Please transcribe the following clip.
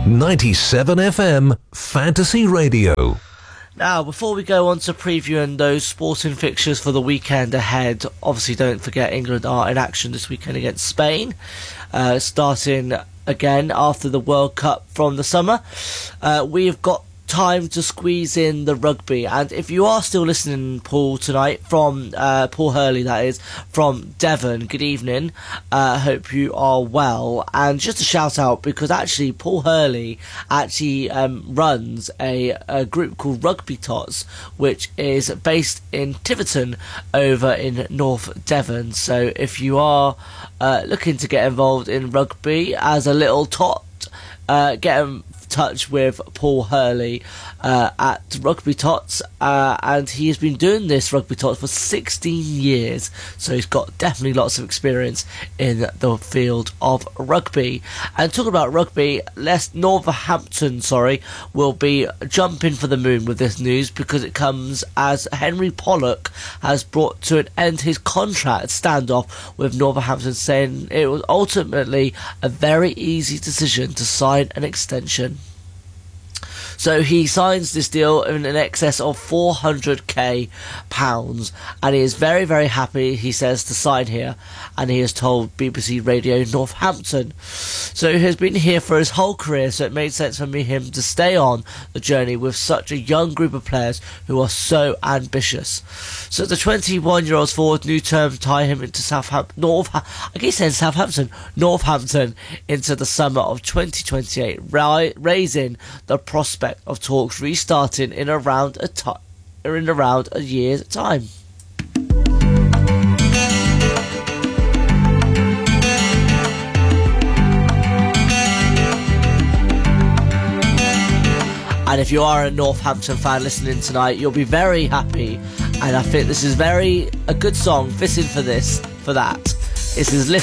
97 FM Fantasy Radio. Now, before we go on to previewing those sporting fixtures for the weekend ahead, obviously don't forget England are in action this weekend against Spain, starting again after the World Cup from the summer. We've got time to squeeze in the rugby, and if you are still listening, Paul, tonight from Paul Hurley, that is, from Devon, good evening. Hope you are well. And just a shout out, because actually Paul Hurley actually runs a group called Rugby Tots, which is based in Tiverton over in North Devon. So if you are looking to get involved in rugby as a little tot, get in touch with Paul Hurley at Rugby Tots, and he has been doing this Rugby Tots for 16 years, so he's got definitely lots of experience in the field of rugby. And talking about rugby, Northampton will be jumping for the moon with this news, because it comes as Henry Pollock has brought to an end his contract standoff with Northampton, saying it was ultimately a very easy decision to sign an extension. So he signs this deal in excess of £400,000, and he is very, very happy, he says, to sign here, and he has told BBC Radio Northampton. So he has been here for his whole career, so it made sense for him to stay on the journey with such a young group of players who are so ambitious. So the 21-year-old's forward new terms tie him into Northampton into the summer of 2028, raising the prospect of talks restarting in around a year's time. And if you are a Northampton fan listening tonight, you'll be very happy, and I think this is a good song fitting for that. This is Lift